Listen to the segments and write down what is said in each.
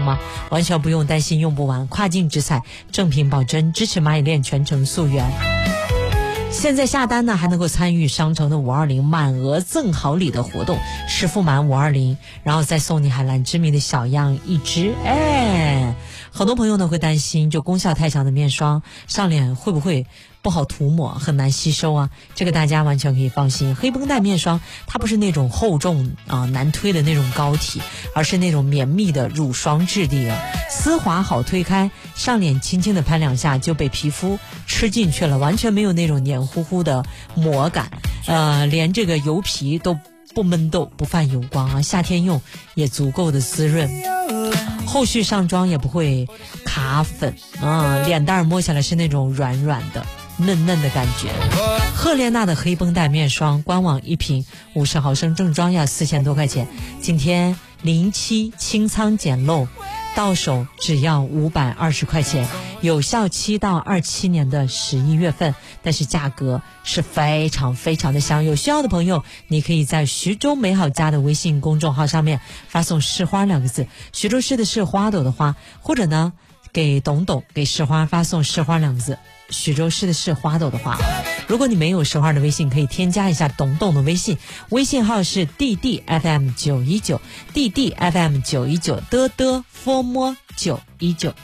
吗？完全不用担心用不完，跨境直采，正品保真，支持蚂蚁链全程溯源。现在下单呢，还能够参与商城的520满额赠好礼的活动，实付满520，然后再送你海蓝之谜的小样一支。很多朋友呢会担心，就功效太强的面霜上脸会不会不好涂抹，很难吸收啊？这个大家完全可以放心，黑绷带面霜它不是那种厚重难推的那种膏体，而是那种绵密的乳霜质地的，丝滑好推开，上脸轻轻的拍两下就被皮肤吃进去了，完全没有那种黏糊糊的膜感，连这个油皮都不闷痘不泛油光啊，夏天用也足够的滋润，后续上妆也不会卡粉脸蛋摸起来是那种软软的嫩嫩的感觉。赫莲娜的黑绷带面霜官网一瓶50毫升正装要4000多块钱，今天07清仓捡漏，到手只要520块钱，有效期到27年的11月份，但是价格是非常非常的香。有需要的朋友，你可以在徐州美好家的微信公众号上面发送市花2个字，徐州市的市，花朵的花，或者呢给董董给市花发送市花2个字，徐州市的市，花朵的花。如果你没有市花的微信，可以添加一下董董的微信，微信号是 ddfm919 ddfm919 的 form 919。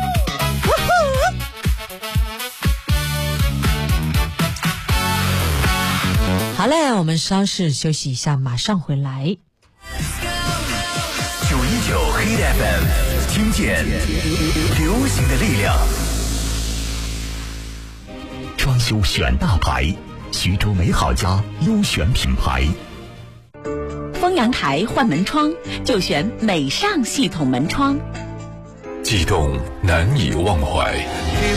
好嘞，我们稍事休息一下，马上回来。 919 Hit FM， 听见流行的力量。装修选大牌，徐州美好家优选品牌。 丰阳台换门窗就选美尚系统门窗， 悸动难以忘怀。